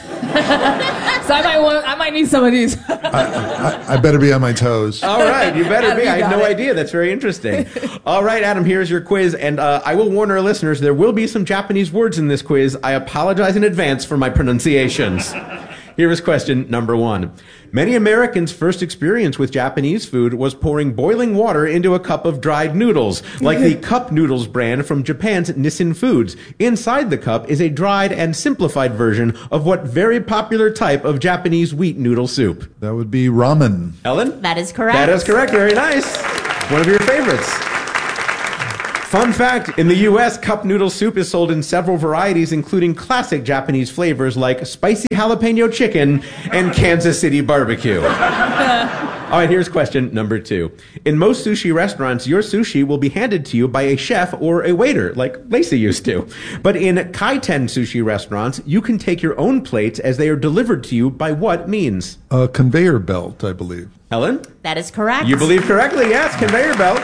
I might need some of these. I better be on my toes. All right, you better be. You I had got no it. idea. That's very interesting. All right, Adam, here's your quiz. And I will warn our listeners, there will be some Japanese words in this quiz. I apologize in advance for my pronunciations. Here is question number 1. Many Americans' first experience with Japanese food was pouring boiling water into a cup of dried noodles, like the Cup Noodles brand from Japan's Nissin Foods. Inside the cup is a dried and simplified version of what very popular type of Japanese wheat noodle soup? That would be ramen. Ellen? That is correct. That is correct. Very nice. One of your favorites. Fun fact, in the U.S., cup noodle soup is sold in several varieties, including classic Japanese flavors like spicy jalapeno chicken and Kansas City barbecue. All right, here's question number 2. In most sushi restaurants, your sushi will be handed to you by a chef or a waiter, like Lacey used to. But in kaiten sushi restaurants, you can take your own plates as they are delivered to you by what means? A conveyor belt, I believe. Helen? That is correct. You believe correctly, yes, conveyor belt.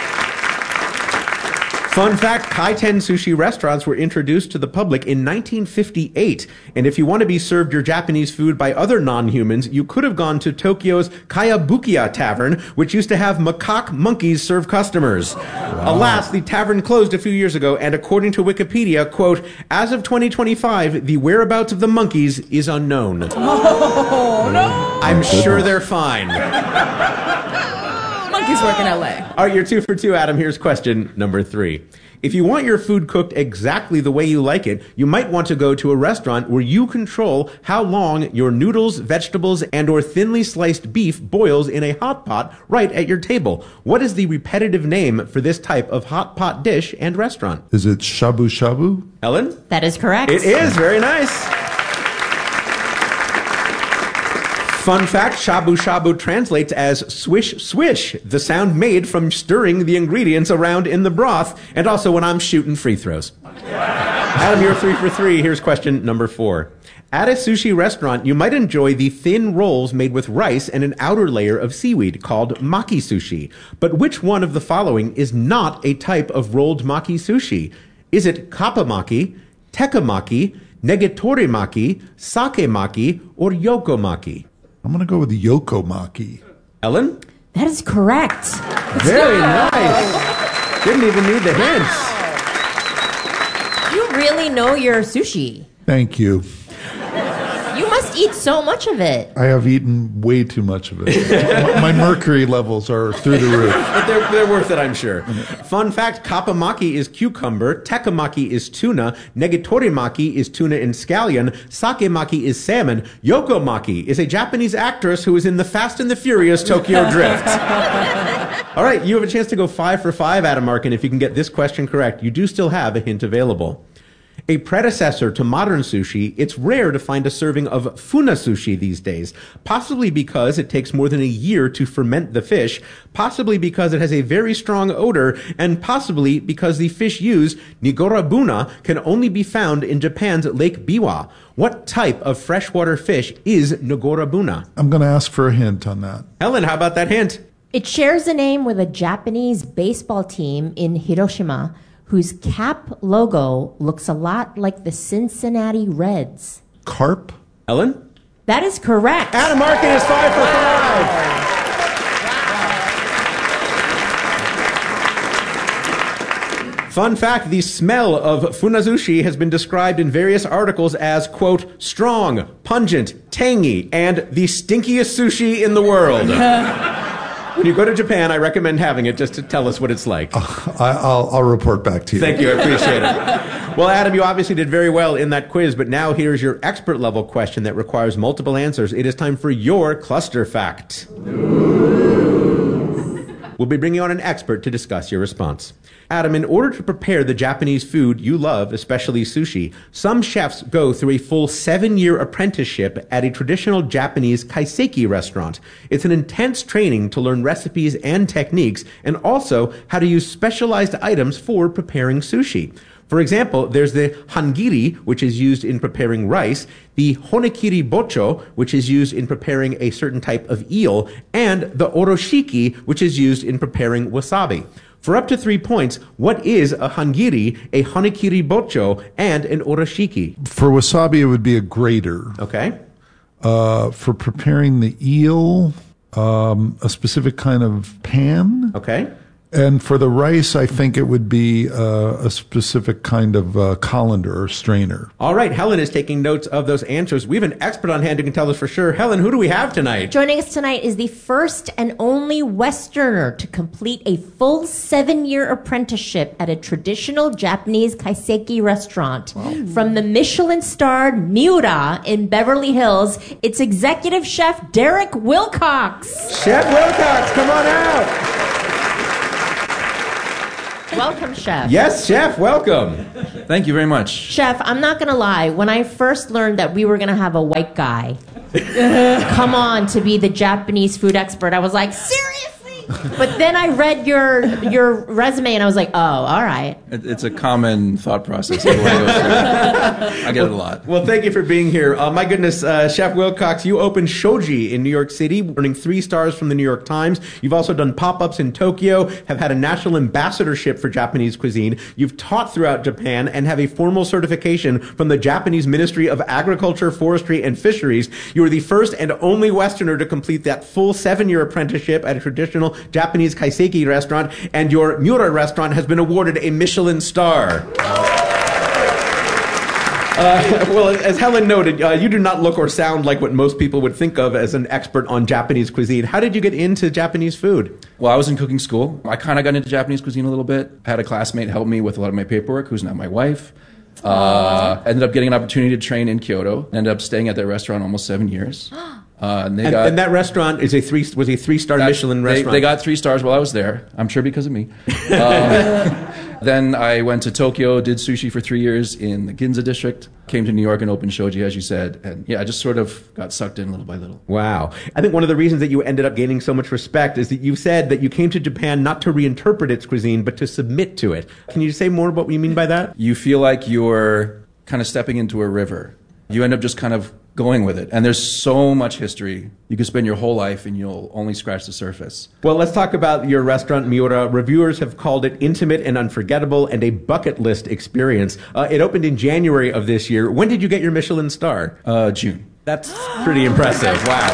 Fun fact, kaiten sushi restaurants were introduced to the public in 1958. And if you want to be served your Japanese food by other non-humans, you could have gone to Tokyo's Kayabukiya Tavern, which used to have macaque monkeys serve customers. Wow. Alas, the tavern closed a few years ago, and according to Wikipedia, quote, as of 2025, the whereabouts of the monkeys is unknown. Oh, no. I'm sure they're fine. Monkeys work in LA. All right, you're 2 for 2, Adam. Here's question number 3. If you want your food cooked exactly the way you like it, you might want to go to a restaurant where you control how long your noodles, vegetables, and or thinly sliced beef boils in a hot pot right at your table. What is the repetitive name for this type of hot pot dish and restaurant? Is it shabu shabu? Ellen? That is correct. It is. Very nice. Fun fact, shabu shabu translates as swish swish, the sound made from stirring the ingredients around in the broth, and also when I'm shooting free throws. Adam, you're 3 for 3. Here's question number 4. At a sushi restaurant, you might enjoy the thin rolls made with rice and an outer layer of seaweed called maki sushi. But which one of the following is not a type of rolled maki sushi? Is it kappamaki, tekkemaki, negitori maki, sake maki, or yoko maki? I'm going to go with the yokomaki. Ellen? That is correct. Very nice. Didn't even need the hints. You really know your sushi. Thank you. You must eat so much of it. I have eaten way too much of it. My mercury levels are through the roof. But they're worth it, I'm sure. Fun fact, kappamaki is cucumber, tekkemaki is tuna, negitorimaki is tuna and scallion, sakemaki is salmon, yokomaki is a Japanese actress who is in the Fast and the Furious Tokyo Drift. All right, you have a chance to go 5 for 5, Adam Markin. If you can get this question correct, you do still have a hint available. A predecessor to modern sushi, it's rare to find a serving of funa sushi these days, possibly because it takes more than a year to ferment the fish, possibly because it has a very strong odor, and possibly because the fish used, nigorabuna, can only be found in Japan's Lake Biwa. What type of freshwater fish is nigorabuna? I'm going to ask for a hint on that. Helen, how about that hint? It shares a name with a Japanese baseball team in Hiroshima, whose cap logo looks a lot like the Cincinnati Reds. Carp? Ellen? That is correct. Adam Markin is 5 for 5. Fun fact, the smell of funazushi has been described in various articles as, quote, strong, pungent, tangy, and the stinkiest sushi in the world. When you go to Japan, I recommend having it just to tell us what it's like. I'll report back to you. Thank you. I appreciate it. Well, Adam, you obviously did very well in that quiz, but now here's your expert level question that requires multiple answers. It is time for your cluster fact. We'll be bringing on an expert to discuss your response. Adam, in order to prepare the Japanese food you love, especially sushi, some chefs go through a full 7-year apprenticeship at a traditional Japanese kaiseki restaurant. It's an intense training to learn recipes and techniques, and also how to use specialized items for preparing sushi. For example, there's the hangiri, which is used in preparing rice, the honekiri bocho, which is used in preparing a certain type of eel, and the oroshiki, which is used in preparing wasabi. For up to 3 points, what is a hangiri, a hanekiri bocho, and an orashiki? For wasabi, it would be a grater. Okay. For preparing the eel, a specific kind of pan. Okay. And for the rice, I think it would be a specific kind of colander or strainer. All right, Helen is taking notes of those answers. We have an expert on hand who can tell us for sure. Helen, who do we have tonight? Joining us tonight is the first and only Westerner to complete a full 7-year apprenticeship at a traditional Japanese kaiseki restaurant. Wow. From the Michelin-starred Miura in Beverly Hills, it's executive chef Derek Wilcox. Chef Wilcox, come on out. Welcome, Chef. Yes, Chef, welcome. Thank you very much. Chef, I'm not going to lie. When I first learned that we were going to have a white guy come on to be the Japanese food expert, I was like, seriously? But then I read your resume and I was like, oh, all right. It's a common thought process. I get it a lot. Well, thank you for being here. My goodness, Chef Wilcox, you opened Shoji in New York City, earning 3 stars from the New York Times. You've also done pop-ups in Tokyo, have had a national ambassadorship for Japanese cuisine. You've taught throughout Japan and have a formal certification from the Japanese Ministry of Agriculture, Forestry, and Fisheries. You were the first and only Westerner to complete that full 7-year apprenticeship at a traditional Japanese kaiseki restaurant, and your Miura restaurant has been awarded a Michelin star. Well, as Helen noted, you do not look or sound like what most people would think of as an expert on Japanese cuisine. How did you get into Japanese food? Well, I was in cooking school. I kind of got into Japanese cuisine a little bit. I had a classmate help me with a lot of my paperwork, who's now my wife. Ended up getting an opportunity to train in Kyoto. Ended up staying at that restaurant almost 7 years. And that restaurant was a 3-star Michelin restaurant. They got 3 stars while I was there. I'm sure because of me. Then I went to Tokyo, did sushi for 3 years in the Ginza district, came to New York and opened Shoji, as you said. And yeah, I just sort of got sucked in little by little. Wow. I think one of the reasons that you ended up gaining so much respect is that you said that you came to Japan not to reinterpret its cuisine, but to submit to it. Can you say more about what you mean by that? You feel like you're kind of stepping into a river. You end up just kind of going with it. And there's so much history. You could spend your whole life and you'll only scratch the surface. Well, let's talk about your restaurant, Miura. Reviewers have called it intimate and unforgettable and a bucket list experience. It opened in January of this year. When did you get your Michelin star? June. That's pretty impressive. Wow.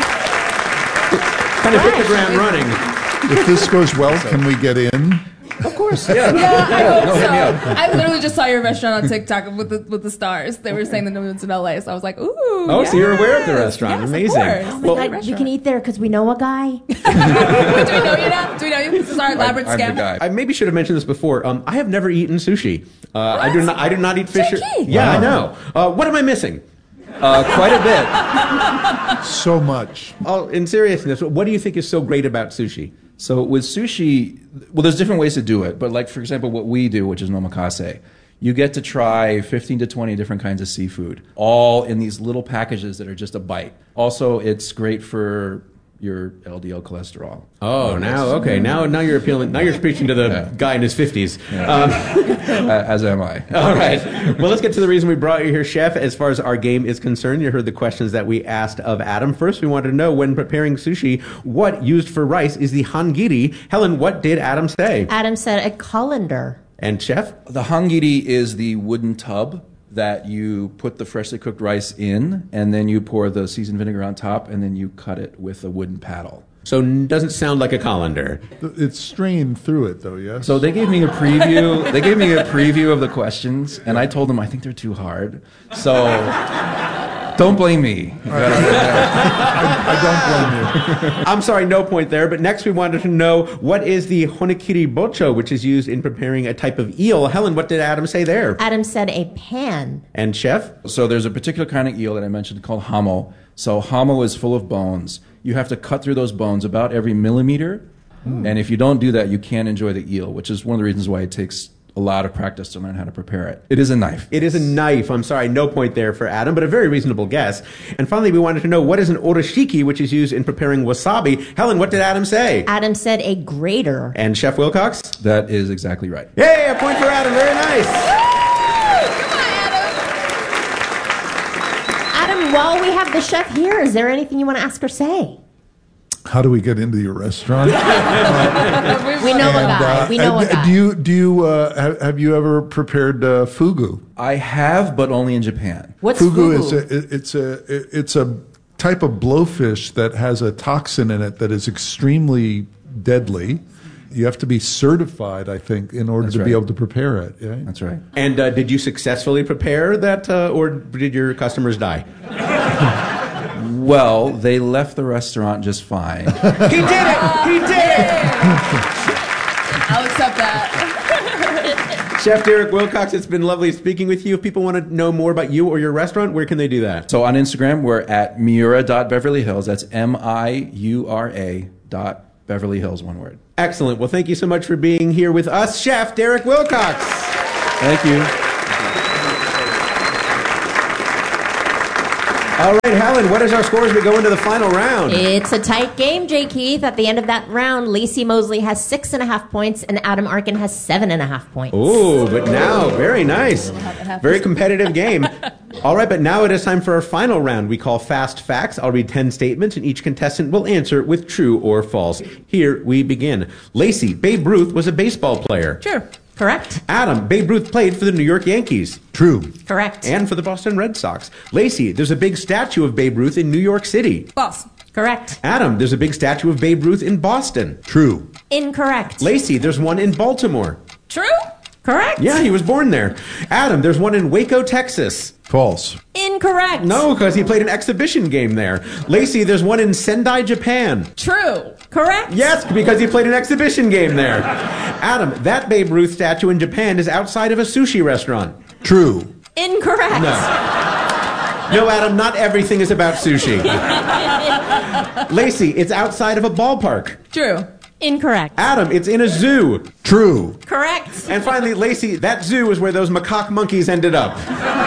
Kind of hit the ground running. If this goes well, can we get in? Of course. Yeah, I hope so. Hit me up. I literally just saw your restaurant on TikTok with the stars. They were saying the new one's in LA, so I was like, ooh. Oh, yes. So you're aware of the restaurant. Yes, amazing. Of Oh my God, we can eat there because we know a guy. Do we know you now? Do we know you? This is our elaborate scam. I'm the guy. I maybe should have mentioned this before. I have never eaten sushi. I do not eat fish. Yeah, Wow. I know. What am I missing? Quite a bit. So much. Oh, in seriousness, what do you think is so great about sushi? So with sushi, well, there's different ways to do it. But like, for example, what we do, which is nomakase, you get to try 15 to 20 different kinds of seafood, all in these little packages that are just a bite. Also, it's great for your LDL cholesterol. Oh, now you're appealing. Now you're preaching to the guy in his 50s. As am I. All right. Well, let's get to the reason we brought you here, Chef. As far as our game is concerned, you heard the questions that we asked of Adam. First, we wanted to know, when preparing sushi, what used for rice is the hangiri. Helen, what did Adam say? Adam said a colander. And Chef? The hangiri is the wooden tub that you put the freshly cooked rice in, and then you pour the seasoned vinegar on top, and then you cut it with a wooden paddle. So it doesn't sound like a colander. It's strained through it, though, yes? So they gave me a preview. They gave me a preview of the questions, and I told them I think they're too hard. So don't blame me. I don't blame you. I'm sorry, no point there. But next we wanted to know, what is the hanekiri bocho, which is used in preparing a type of eel? Helen, what did Adam say there? Adam said a pan. And Chef? So there's a particular kind of eel that I mentioned called hamo. So hamo is full of bones. You have to cut through those bones about every millimeter. And if you don't do that, you can't enjoy the eel, which is one of the reasons why it takes a lot of practice to learn how to prepare it. It is a knife. It is a knife. I'm sorry, no point there for Adam, but a very reasonable guess. And finally, we wanted to know, what is an orashiki, which is used in preparing wasabi? Helen, what did Adam say? Adam said a grater. And Chef Wilcox? That is exactly right. Yay, a point for Adam. Very nice. Adam, while we have the chef here, is there anything you want to ask or say? How do we get into your restaurant? We know a guy. We know a guy. Have you ever prepared fugu? I have, but only in Japan. What's fugu? fugu? It's a type of blowfish that has a toxin in it that is extremely deadly. You have to be certified, I think, in order to be able to prepare it. Yeah? That's right. And did you successfly prepare that, or did your customers die? Well, they left the restaurant just fine. He did it! He did it! I'll accept that. Chef Derek Wilcox, it's been lovely speaking with you. If people want to know more about you or your restaurant, where can they do that? So on Instagram, we're at Miura.BeverlyHills. That's MIURA.Beverly Hills, one word. Excellent. Well, thank you so much for being here with us, Chef Derek Wilcox. Thank you. All right, Helen, what is our score as we go into the final round? It's a tight game, Jay Keith. At the end of that round, Lacey Mosley has 6.5 points and Adam Arkin has 7.5 points. Oh, but now, very nice. Very competitive game. All right, but now it is time for our final round we call Fast Facts. I'll read 10 statements and each contestant will answer with true or false. Here we begin. Lacey, Babe Ruth was a baseball player. True. Correct. Adam, Babe Ruth played for the New York Yankees. True. Correct. And for the Boston Red Sox. Lacey, there's a big statue of Babe Ruth in New York City. False. Correct. Adam, there's a big statue of Babe Ruth in Boston. True. Incorrect. Lacey, there's one in Baltimore. True. Correct. Yeah, he was born there. Adam, there's one in Waco, Texas. False. Incorrect. No, because he played an exhibition game there. Lacey, there's one in Sendai, Japan. True. Correct. Yes, because he played an exhibition game there. Adam, that Babe Ruth statue in Japan is outside of a sushi restaurant. True. Incorrect. No, Adam, not everything is about sushi. Lacey, it's outside of a ballpark. True. Incorrect. Adam, it's in a zoo. True. Correct. And finally, Lacey, that zoo is where those macaque monkeys ended up.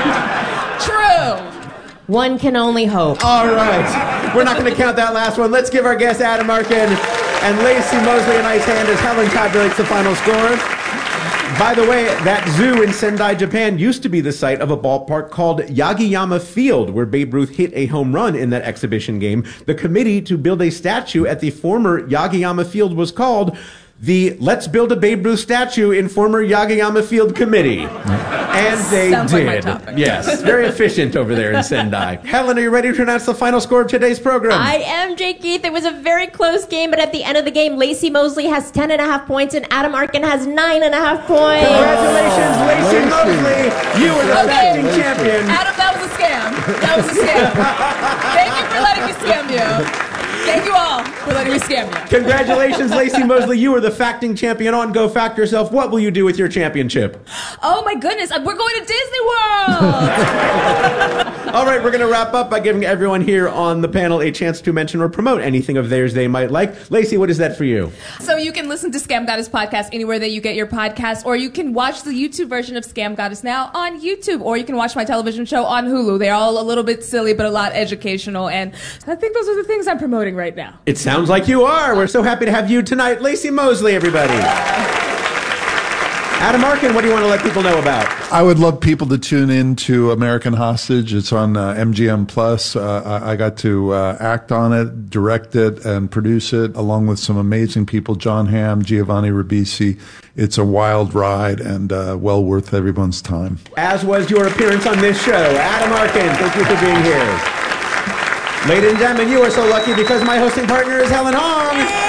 True. One can only hope. All right. We're not going to count that last one. Let's give our guests Adam Arkin and Lacey Mosley a nice hand as Helen tabulates the final score. By the way, that zoo in Sendai, Japan used to be the site of a ballpark called Yagiyama Field, where Babe Ruth hit a home run in that exhibition game. The committee to build a statue at the former Yagiyama Field was called the Let's Build a Babe Ruth Statue in Former Yagiyama Field Committee. And they Sounds did. like my topic. Yes, very efficient over there in Sendai. Helen, are you ready to announce the final score of today's program? I am, Jay Keith. It was a very close game, but at the end of the game, Lacey Mosley has 10.5 points and Adam Arkin has 9.5 points. Congratulations, Lacey Mosley. You are the acting champion. Adam, that was a scam. That was a scam. Thank you for letting me scam you. Thank you all for letting me scam you. Congratulations, Lacey Mosley. You are the facting champion on Go Fact Yourself. What will you do with your championship? Oh my goodness, we're going to Disney World! All right, we're going to wrap up by giving everyone here on the panel a chance to mention or promote anything of theirs they might like. Lacey, what is that for you? So you can listen to Scam Goddess podcast anywhere that you get your podcast, or you can watch the YouTube version of Scam Goddess now on YouTube, or you can watch my television show on Hulu. They're all a little bit silly, but a lot educational, and I think those are the things I'm promoting right now. It sounds like you are. We're so happy to have you tonight. Lacey Mosley, everybody. Adam Arkin, what do you want to let people know about? I would love people to tune in to American Hostage. It's on MGM Plus. I got to act on it, direct it, and produce it, along with some amazing people, John Hamm, Giovanni Ribisi. It's a wild ride and well worth everyone's time. As was your appearance on this show. Adam Arkin, thank you for being here. Ladies and gentlemen, you are so lucky because my hosting partner is Helen Hong. Yay!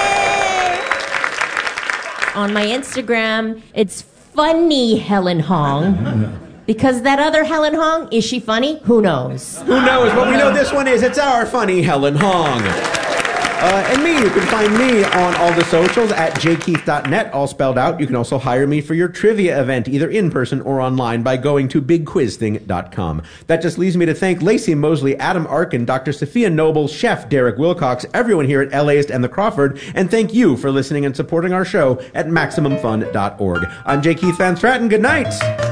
On my Instagram, it's funny Helen Hong. Because that other Helen Hong, is she funny? Who knows? Who knows? But we know this one is. It's our funny Helen Hong. And me, you can find me on all the socials at jkeith.net, all spelled out. You can also hire me for your trivia event, either in person or online, by going to bigquizthing.com. That just leaves me to thank Lacey Mosley, Adam Arkin, Dr. Sophia Noble, Chef Derek Wilcox, everyone here at LAist and the Crawford, and thank you for listening and supporting our show at MaximumFun.org. I'm J. Keith Van Stratton. Good night.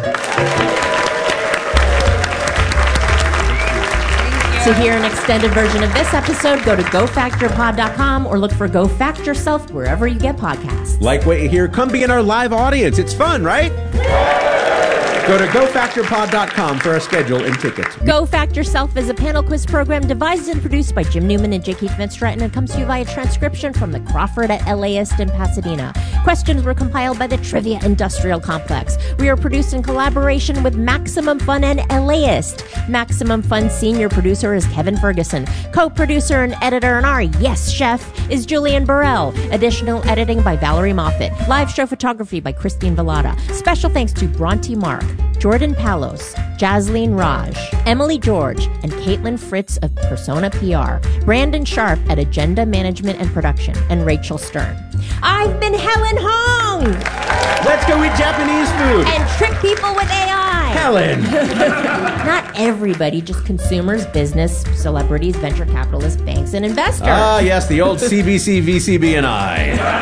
To hear an extended version of this episode, go to GoFactYourPod.com or look for Go Fact Yourself wherever you get podcasts. Like what you hear, come be in our live audience. It's fun, right? Go to GoFactorPod.com for our schedule and tickets. Go Fact Yourself is a panel quiz program devised and produced by Jim Newman and J. Keith Van Stratton and comes to you via transcription from the Crawford at LAist in Pasadena. Questions were compiled by the Trivia Industrial Complex. We are produced in collaboration with Maximum Fun and LAist. Maximum Fun senior producer is Kevin Ferguson. Co-producer and editor and our yes chef is Julian Burrell. Additional editing by Valerie Moffat. Live show photography by Christine Vallada. Special thanks to Bronte Mark, Jordan Palos, Jasleen Raj, Emily George, and Caitlin Fritz of Persona PR, Brandon Sharp at Agenda Management and Production, and Rachel Stern. I've been Helen Hong! Let's go eat Japanese food! And trick people with AI! Helen! Not everybody, just consumers, business, celebrities, venture capitalists, banks, and investors. Ah, yes, the old CBC, VCB, and I.